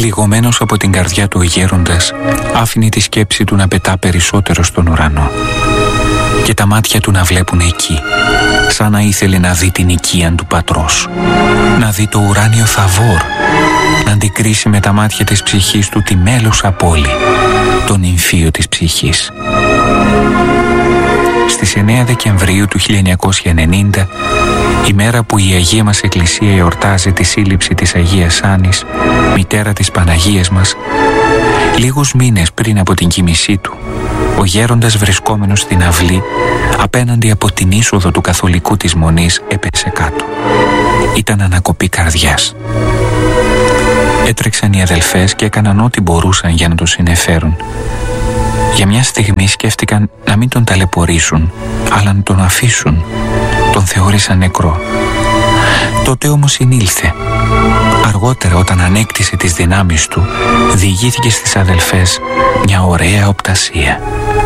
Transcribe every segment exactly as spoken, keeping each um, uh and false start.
Πληγωμένος από την καρδιά του ο γέροντας άφηνε τη σκέψη του να πετά περισσότερο στον ουρανό και τα μάτια του να βλέπουν εκεί, σαν να ήθελε να δει την οικίαν του πατρός, να δει το ουράνιο Θαβόρ, να αντικρίσει με τα μάτια της ψυχής του τη μέλουσα πόλη, τον νυμφίο της ψυχής. Στις εννέα Δεκεμβρίου του χίλια εννιακόσια ενενήντα, η μέρα που η Αγία μας Εκκλησία εορτάζει τη σύλληψη της Αγίας Άννης, μητέρα της Παναγίας μας, λίγους μήνες πριν από την κοιμησή του, ο γέροντας βρισκόμενος στην αυλή απέναντι από την είσοδο του καθολικού της Μονής έπεσε κάτω. Ήταν ανακοπή καρδιάς. Έτρεξαν οι αδελφές και έκαναν ό,τι μπορούσαν για να τον συνεφέρουν. Για μια στιγμή σκέφτηκαν να μην τον ταλαιπωρήσουν, αλλά να τον αφήσουν. Τον θεώρησαν νεκρό. Τότε όμως συνήλθε. Αργότερα, όταν ανέκτησε τις δυνάμεις του, διηγήθηκε στις αδελφές μια ωραία οπτασία.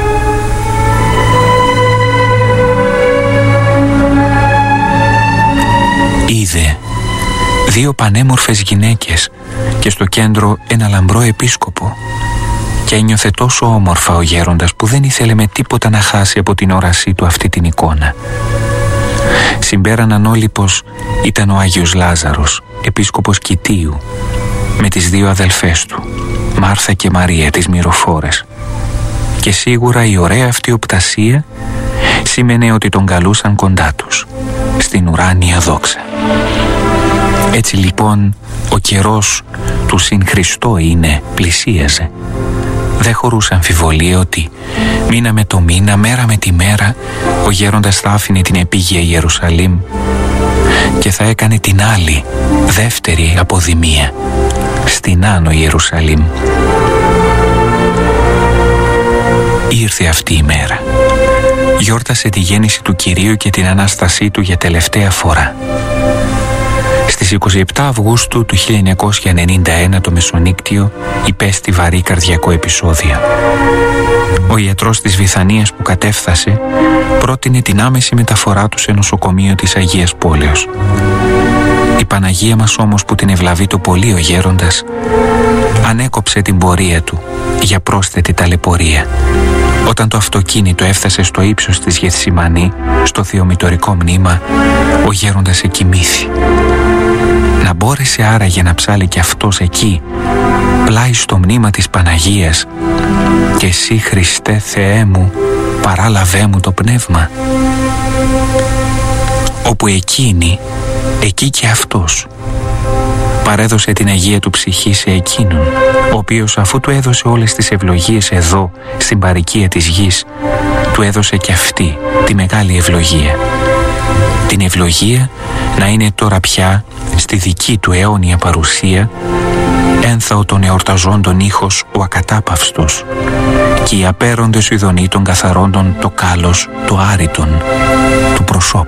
Είδε δύο πανέμορφες γυναίκες και στο κέντρο ένα λαμπρό επίσκοπο, και ένιωθε τόσο όμορφα ο γέροντας που δεν ήθελε με τίποτα να χάσει από την όρασή του αυτή την εικόνα. Συμπέραναν όλοι πως ήταν ο Άγιος Λάζαρος, επίσκοπος Κιτίου, με τις δύο αδελφές του, Μάρθα και Μαρία, τις μυροφόρες. Και σίγουρα η ωραία αυτή οπτασία σήμαινε ότι τον καλούσαν κοντά τους, στην ουράνια δόξα. Έτσι λοιπόν ο καιρός του συν Χριστό είναι πλησίαζε. Δεν χωρούσε αμφιβολία ότι μήνα με το μήνα, μέρα με τη μέρα, ο γέροντας θα άφηνε την επίγεια Ιερουσαλήμ και θα έκανε την άλλη, δεύτερη αποδημία, στην Άνω Ιερουσαλήμ. Ήρθε αυτή η μέρα. Γιόρτασε τη γέννηση του Κυρίου και την Ανάστασή του για τελευταία φορά. Στις είκοσι επτά Αυγούστου του χίλια εννιακόσια ενενήντα ένα το μεσονύκτιο υπέστη βαρύ καρδιακό επεισόδιο. Ο ιατρός της Βηθανίας που κατέφθασε πρότεινε την άμεση μεταφορά του σε νοσοκομείο της Αγίας Πόλεως. Η Παναγία μας όμως, που την ευλαβεί το πολύ ο γέροντας, ανέκοψε την πορεία του για πρόσθετη ταλαιπωρία. Όταν το αυτοκίνητο έφτασε στο ύψος της Γεθσιμανή, στο θεομητορικό μνήμα, ο γέροντας εκοιμήθη. Να μπόρεσε άραγε να ψάλει κι αυτός εκεί, πλάι στο μνήμα της Παναγίας, «Και εσύ, Χριστέ Θεέ μου, παράλαβέ μου το πνεύμα». Όπου εκείνη, εκεί και αυτός παρέδωσε την Αγία του ψυχή σε εκείνον, ο οποίος, αφού του έδωσε όλες τις ευλογίες εδώ, στην παροικία της γης, του έδωσε και αυτή τη μεγάλη ευλογία. Την ευλογία να είναι τώρα πια στη δική του αιώνια παρουσία, ένθαο των εορταζόντων ήχος ο ακατάπαυστος, και οι απέροντες ειδονοί των καθαρόντων το κάλος το άρρητον του προσώπου.